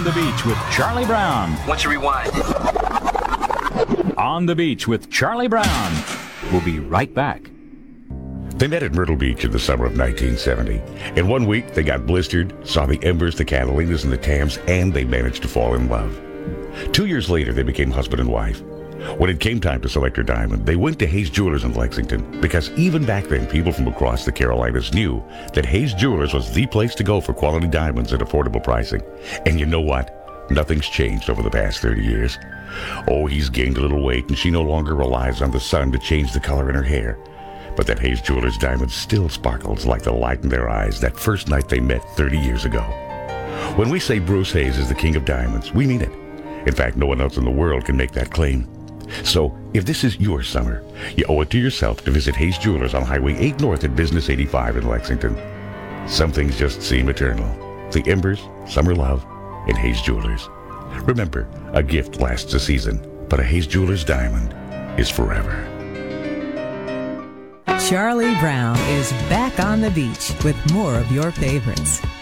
the Beach with Charlie Brown. Once you rewind. On the Beach with Charlie Brown. We'll be right back. They met at Myrtle Beach in the summer of 1970. In 1 week, they got blistered, saw the Embers, the Catalinas, and the Tams, and they managed to fall in love. 2 years later, they became husband and wife. When it came time to select her diamond, they went to Hayes Jewelers in Lexington because even back then, people from across the Carolinas knew that Hayes Jewelers was the place to go for quality diamonds at affordable pricing. And you know what? Nothing's changed over the past 30 years. Oh, he's gained a little weight, and she no longer relies on the sun to change the color in her hair. But that Hayes Jewelers diamond still sparkles like the light in their eyes that first night they met 30 years ago. When we say Bruce Hayes is the king of diamonds, we mean it. In fact, no one else in the world can make that claim. So, if this is your summer, you owe it to yourself to visit Hayes Jewelers on Highway 8 North at Business 85 in Lexington. Some things just seem eternal. The Embers, summer love, and Hayes Jewelers. Remember, a gift lasts a season, but a Hayes Jewelers diamond is forever. Charlie Brown is back on the beach with more of your favorites.